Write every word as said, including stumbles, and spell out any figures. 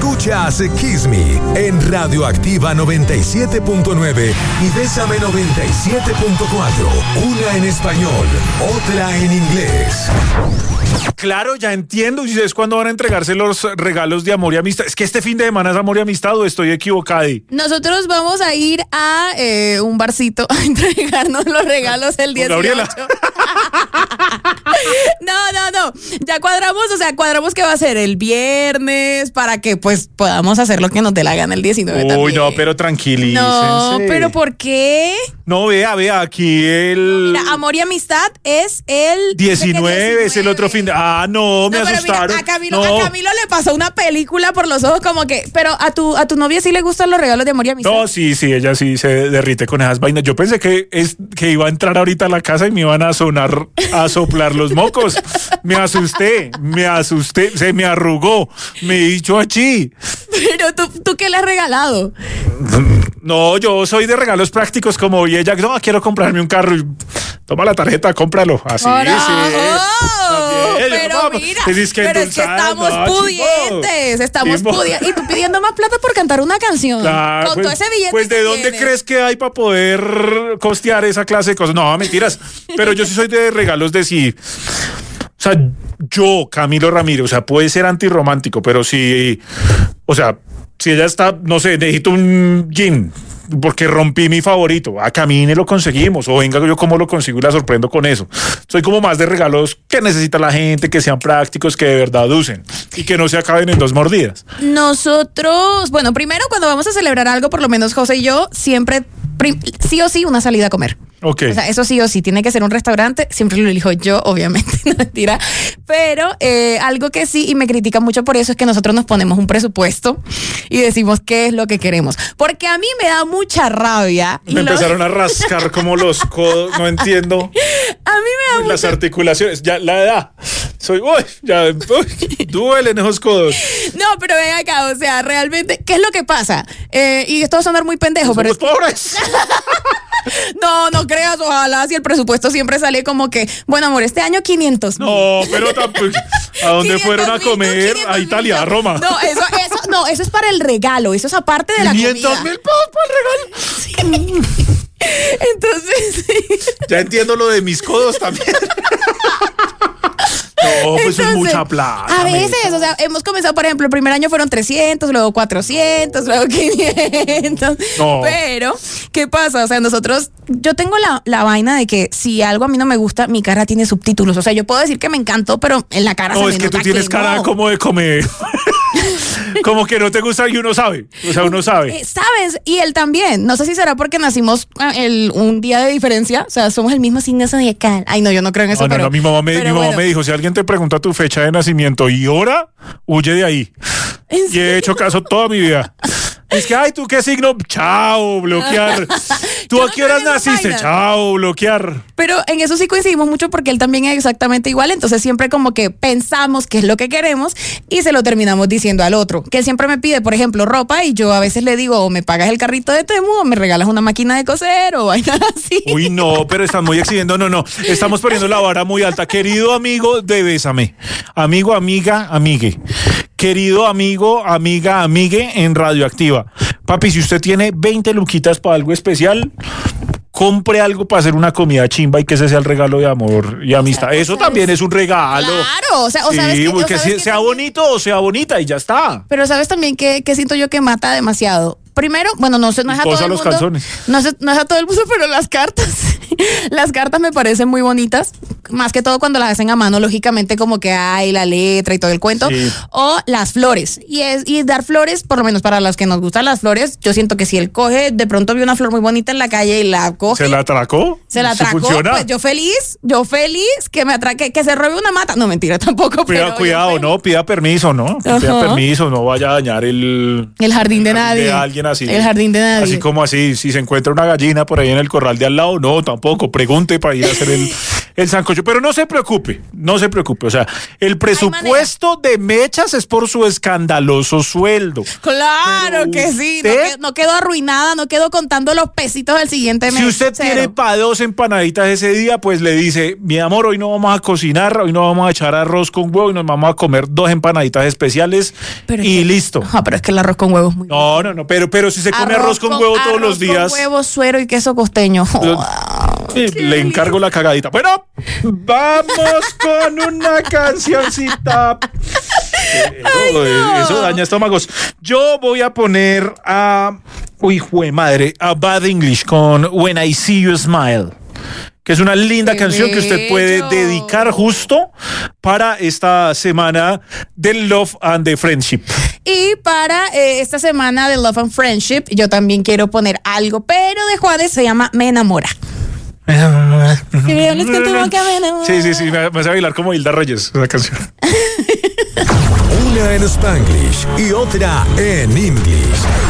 Escuchas Kiss Me en Radioactiva noventa y siete punto nueve y Bésame noventa y siete punto cuatro. Una en español, otra en inglés. Claro, ya entiendo. ¿Y ustedes cuándo van a entregarse los regalos de amor y amistad? Es que este fin de semana es amor y amistad, ¿o estoy equivocado? Nosotros vamos a ir a eh, un barcito a entregarnos los regalos el dieciocho. Gabriela. No, no, no. Ya cuadramos, o sea, cuadramos que va a ser el viernes para que pues podamos hacer lo que nos dé la gana el diecinueve. Uy, también. no, pero tranquilícense. No, pero ¿por qué? No, vea, vea, aquí el... Mira, amor y amistad es el... diecinueve, es el otro fin de... Ah, no, me no, pero asustaron. Mira, a, Camilo, no. a Camilo le pasó una película por los ojos como que... Pero a tu, a tu novia sí le gustan los regalos de amor y amistad. No, sí, sí, ella sí se derrite con esas vainas. Yo pensé que, es, que iba a entrar ahorita a la casa y me iban a sonar, a soplar los mocos. Me asusté, me asusté, se me arrugó, me hizo achí. Pero tú, ¿tú qué le has regalado? No, yo soy de regalos prácticos como y ella, no, quiero comprarme un carro y toma la tarjeta, cómpralo. Así, ¡Oh! sí. Pero Vamos, mira, es que pero es que estamos no, pudientes, chico. estamos Chico. pudientes. Y tú pidiendo más plata por cantar una canción. Claro, con pues, todo ese billete Pues, ¿de que dónde tienes. crees que hay para poder costear esa clase de cosas? No, mentiras. Pero yo sí soy de regalos de sí. O sea, yo, Camilo Ramírez, o sea, puede ser antirromántico, pero si, o sea, si ella está, no sé, necesito un jean porque rompí mi favorito, a camine lo conseguimos, o venga yo como lo consigo y la sorprendo con eso. Soy como más de regalos que necesita la gente, que sean prácticos, que de verdad usen y que no se acaben en dos mordidas. Nosotros, bueno, primero cuando vamos a celebrar algo, por lo menos José y yo, siempre, prim- sí o sí, una salida a comer. Ok. O sea, eso sí o sí, tiene que ser un restaurante, siempre lo elijo yo, obviamente, no mentira. Pero eh, algo que sí, y me critican mucho por eso, es que nosotros nos ponemos un presupuesto y decimos qué es lo que queremos. Porque a mí me da mucha rabia. Me lo... empezaron a rascar como los codos, no entiendo. A mí me da Las mucha... articulaciones, ya la edad. Soy, uy, ya, uy, duelen esos codos. No, pero ven acá, o sea, realmente, ¿qué es lo que pasa? Eh, y esto va a sonar muy pendejo, pero... Somos pobres. No, no creas, ojalá si el presupuesto siempre sale como que, bueno, amor, este año quinientos mil. No, pero tampoco. ¿A dónde fueron a comer? A Italia, a Roma. No, eso, eso, no, eso es para el regalo, eso es aparte de la comida. quinientos mil pesos para el regalo. Sí. Entonces, sí. Ya entiendo lo de mis codos también. No, pues Entonces, es mucha plata. A veces, o sea, hemos comenzado, por ejemplo, el primer año fueron trescientos, luego cuatrocientos, luego quinientos. No. Pero, ¿qué pasa? O sea, nosotros, yo tengo la, la vaina de que si algo a mí no me gusta, mi cara tiene subtítulos. O sea, yo puedo decir que me encantó, pero en la cara No, se es me que tú nota tienes que cara no. como de comer. Como que no te gusta y uno sabe. O sea, uno sabe. Eh, ¿Sabes? Y él también. No sé si será porque nacimos ah, el, un día de diferencia. O sea, somos el mismo signo zodiacal. Ay, no, yo no creo en eso. No, no, pero, no, mi mamá, me, mi pero mamá bueno. me dijo, si alguien te pregunta tu fecha de nacimiento y hora, huye de ahí. Y he hecho caso toda mi vida. Es que, ay, ¿tú qué signo? Chao, bloquear. ¿Tú Yo a no qué horas creo en esa naciste? vaina. Chao, bloquear. Pero en eso sí coincidimos mucho porque él también es exactamente igual. Entonces siempre como que pensamos qué es lo que queremos y se lo terminamos diciendo al otro. Que él siempre me pide, por ejemplo, ropa y yo a veces le digo, o me pagas el carrito de Temu o me regalas una máquina de coser o vaina así. Uy, no, pero están muy exigiendo. No, no, estamos poniendo la vara muy alta. Querido amigo de Bésame, amigo, amiga, amigue. Querido amigo, amiga, amigue en Radioactiva. Papi, si usted tiene veinte luquitas para algo especial, compre algo para hacer una comida chimba y que ese sea el regalo de amor y amistad. O sea, Eso o sea, también es un regalo. Claro, o sea, o Sí, sabes que, o porque sabes si- que sea también- bonito o sea bonita y ya está. Pero sabes también que, que siento yo que mata demasiado. Primero, bueno, no sé, no es a Cosa todo el los mundo. calzones. No, sé, no es a todo el mundo, pero las cartas. Las cartas me parecen muy bonitas. Más que todo cuando las hacen a mano, lógicamente, como que hay la letra y todo el cuento. Sí. O las flores. Y es y dar flores, por lo menos para los que nos gustan las flores, yo siento que si él coge, de pronto vio una flor muy bonita en la calle y la coge. ¿Se la atracó? Se la ¿Sí atracó, funciona? pues yo feliz, yo feliz que me atraque, que se robe una mata. No, mentira, tampoco. Cuida- pero cuidado, yo feliz. no, pida permiso, ¿no? Pida Ajá. permiso, no vaya a dañar el... El jardín de nadie. De alguien así. El jardín de nadie. Así como así, si se encuentra una gallina por ahí en el corral de al lado, no, tampoco. Pregunte para ir a hacer el, el sancocho. pollo, pero no se preocupe, no se preocupe. O sea, el presupuesto de Mechas es por su escandaloso sueldo. Claro Pero que sí, no, usted- que- no quedo arruinada, no quedo contando los pesitos del siguiente mes. Si usted Cero. tiene para dos empanaditas ese día, pues le dice, mi amor, hoy no vamos a cocinar, hoy no vamos a echar arroz con huevo y nos vamos a comer dos empanaditas especiales Pero es y que- listo. Ah, pero es que el arroz con huevo es muy No, no, no, pero, pero si se come arroz, con, huevo todos arroz los días, Con huevo, suero y queso costeño. eh, le encargo la cagadita. Bueno, vamos con una cancioncita. Eh, Eso, eh, eso daña estómagos. Yo voy a poner a... Uy, jue madre, a Bad English con When I See You Smile, que es una linda ¡Qué canción que usted puede bello! dedicar justo para esta semana del Love and the Friendship. Y para eh, esta semana de Love and Friendship, yo también quiero poner algo, pero de Juárez se llama Me Enamora. Si me hablas con tu boca, me enamora. Sí, sí, sí, me, me hace bailar como Hilda Reyes esa canción. Una en Spanglish y otra en English.